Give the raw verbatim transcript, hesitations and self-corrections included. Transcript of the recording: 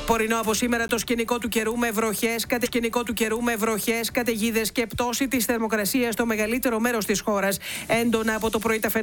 Πορεινό από σήμερα το σκηνικό του καιρού με βροχές, κατε... σκηνικό του καιρού με βροχές, καταιγίδες και πτώση της θερμοκρασίας στο μεγαλύτερο μέρος της χώρας. Έντονα από το πρωί τα